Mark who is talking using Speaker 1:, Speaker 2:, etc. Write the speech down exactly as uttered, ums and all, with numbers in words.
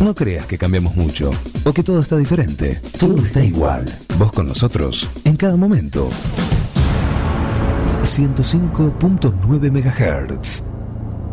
Speaker 1: No creas que cambiamos mucho o que todo está diferente. Todo está igual. Vos con nosotros en cada momento. ciento cinco punto nueve megahertz.